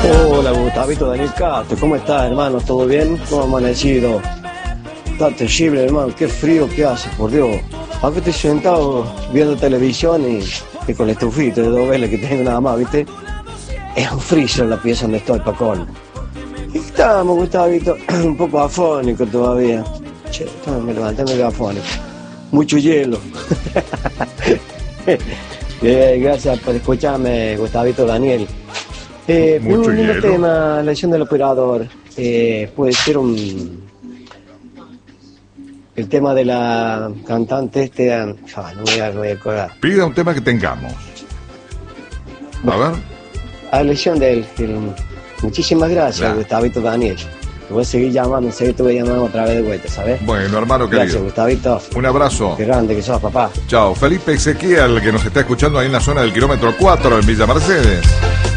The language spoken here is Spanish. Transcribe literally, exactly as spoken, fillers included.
Hola, Gustavito, Daniel Castro, ¿cómo estás, hermano? ¿Todo bien? ¿Cómo ha amanecido? Está terrible, hermano, qué frío que hace, por Dios. Aunque estoy sentado viendo televisión y, y con el estufito de dos velas que tengo nada más, ¿viste? Es un frío la pieza donde estoy, Pacón. Y estamos, Gustavito, un poco afónico todavía. Che, me levanté medio afónico. Mucho hielo. Bien, gracias por escucharme, Gustavito, Daniel. Eh, Mucho un lindo hielo. tema, la lesión del operador. Eh, puede ser un... El tema de la cantante este... ah, no voy a, no voy a acordar. Pida un tema que tengamos. A ver. A la lesión del... del- Muchísimas gracias, Ya. Gustavito, Daniel. Te voy a seguir llamando, seguir te voy a llamar otra vez de vuelta, ¿sabes? Bueno, hermano Gracias, querido. Gustavito. Un abrazo. Qué grande que sos, papá. Chao. Felipe Ezequiel, que nos está escuchando ahí en la zona del kilómetro cuatro en Villa Mercedes.